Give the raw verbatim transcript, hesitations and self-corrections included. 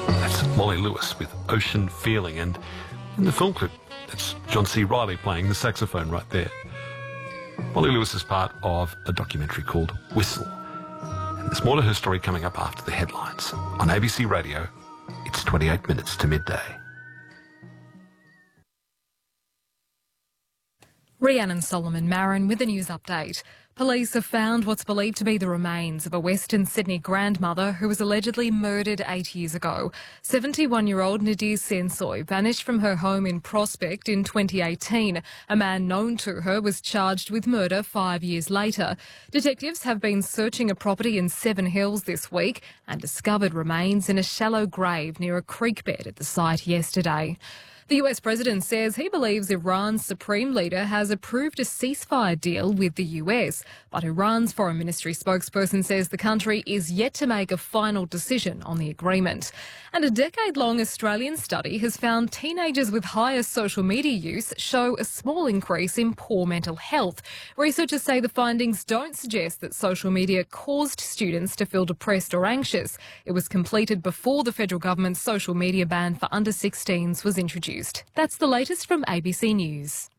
That's Molly Lewis with Ocean Feeling, and in the film clip, that's John C. Reilly playing the saxophone right there. Molly Lewis is part of a documentary called Whistle, and there's more to her story coming up after the headlines. On A B C Radio, it's twenty-eight minutes to midday. Rhiannon Solomon Marin with a news update. Police have found what's believed to be the remains of a Western Sydney grandmother who was allegedly murdered eight years ago. seventy-one-year-old Nadir Sensoy vanished from her home in Prospect in twenty eighteen. A man known to her was charged with murder five years later. Detectives have been searching a property in Seven Hills this week and discovered remains in a shallow grave near a creek bed at the site yesterday. The U S president says he believes Iran's supreme leader has approved a ceasefire deal with the U S, but Iran's foreign ministry spokesperson says the country is yet to make a final decision on the agreement. And a decade-long Australian study has found teenagers with higher social media use show a small increase in poor mental health. Researchers say the findings don't suggest that social media caused students to feel depressed or anxious. It was completed before the federal government's social media ban for under sixteens was introduced. That's the latest from A B C News.